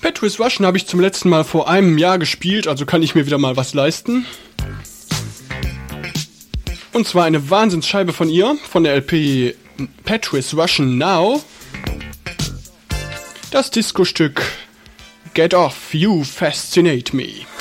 Patrice Rushen habe ich zum letzten Mal vor einem Jahr gespielt, also kann ich mir wieder mal was leisten. Und zwar eine Wahnsinnsscheibe von ihr, von der LP Patrice Rushen Now. Das Disco-Stück Get Off, You Fascinate Me.